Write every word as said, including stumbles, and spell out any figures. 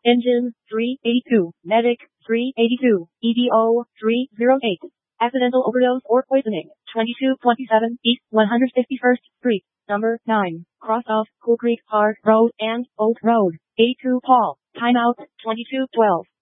Engine three eighty-two, Medic three eighty-two, E D O three oh eight. Accidental overdose or poisoning, twenty-two twenty-seven East one hundred fifty-first Street, number nine, cross of Cool Creek Park Road and Oak Road. eighty-two Paul, timeout, twenty-two twelve.